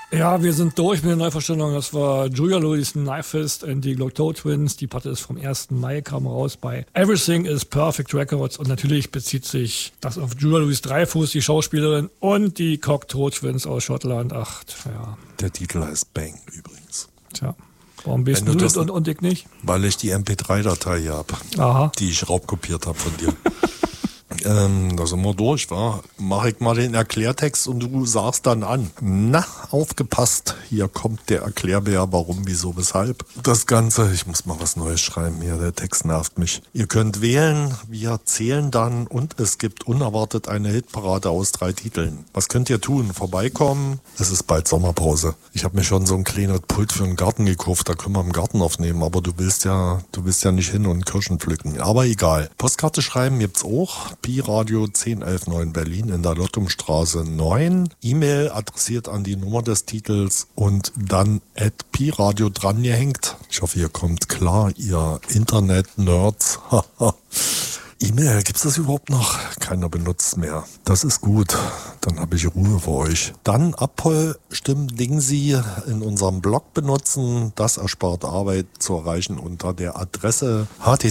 Ja, wir sind durch mit der Neuvorstellung. Das war Julia Louis Knife Fist and die Glocteau Twins. Die Platte ist vom 1. Mai, kam raus bei Everything is Perfect Records. Und natürlich bezieht sich das auf Julia Louis Dreyfus, die Schauspielerin, und die Cocteau Twins aus Schottland. Ach, ja. Der Titel heißt Bang übrigens. Tja. Warum bist du das und ich nicht? Weil ich die MP3-Datei hier habe, die ich raubkopiert habe von dir. Da sind wir durch, wa? Mach ich mal den Erklärtext und du sagst dann an. Na, aufgepasst, hier kommt der Erklärbär, warum, wieso, weshalb. Das Ganze, ich muss mal was Neues schreiben hier, der Text nervt mich. Ihr könnt wählen, wir zählen dann und es gibt unerwartet eine Hitparade aus 3 Titeln. Was könnt ihr tun? Vorbeikommen? Es ist bald Sommerpause. Ich habe mir schon so ein kleines Pult für den Garten gekauft, da können wir im Garten aufnehmen, aber du willst ja nicht hin und Kirschen pflücken. Aber egal. Postkarte schreiben gibt's auch. Pi-Radio 10119 Berlin in der Lottumstraße 9. E-Mail adressiert an die Nummer des Titels und dann @Pi-Radio dran gehängt. Ich hoffe, ihr kommt klar, ihr Internet-Nerds. E-Mail, gibt's das überhaupt noch? Keiner benutzt mehr. Das ist gut. Dann habe ich Ruhe für euch. Dann Abholstimmen-Dingsi in unserem Blog benutzen. Das erspart Arbeit zu erreichen unter der Adresse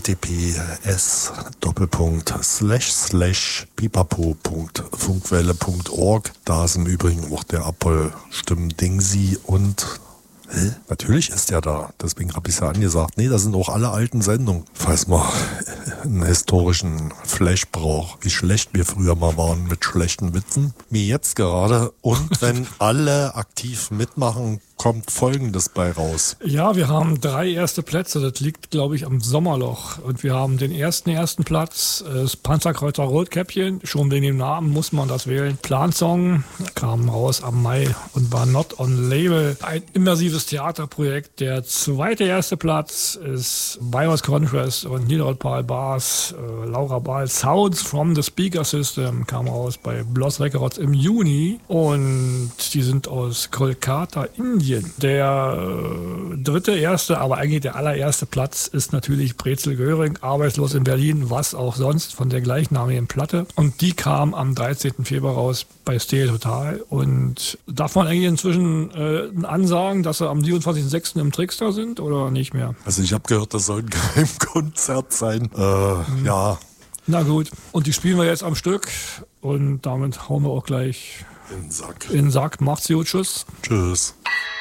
https://pipapo.funkwelle.org. Da ist im Übrigen auch der Abholstimmen-Dingsi und natürlich ist der da. Deswegen habe ich es ja angesagt. Nee, das sind auch alle alten Sendungen. Falls man einen historischen Flash braucht, wie schlecht wir früher mal waren mit schlechten Witzen. Mir jetzt gerade. Und wenn alle aktiv mitmachen, kommt Folgendes bei raus. Ja, wir haben 3 erste Plätze. Das liegt, glaube ich, am Sommerloch. Und wir haben den ersten Platz, das Panzerkreuzer Rotkäppchen. Schon wegen dem Namen muss man das wählen. Plansong kam raus am Mai und war not on label. Ein immersives Theaterprojekt. Der erste Platz ist Virus Contrast und Niederrot Paul Bars, Laura Ball. Sounds from the Speaker System kam raus bei Bloss Records im Juni. Und die sind aus Kolkata, Indien. Der erste, aber eigentlich der allererste Platz ist natürlich Brezel Göring, arbeitslos in Berlin, was auch sonst, von der gleichnamigen Platte. Und die kam am 13. Februar raus bei Stereo Total. Und darf man eigentlich inzwischen ansagen, dass sie am 27.06. im Trickster sind oder nicht mehr? Also ich habe gehört, das soll ein Geheimkonzert sein. Ja. Na gut. Und die spielen wir jetzt am Stück. Und damit hauen wir auch gleich in den Sack. In den Sack. Macht's gut. Tschüss. Tschüss.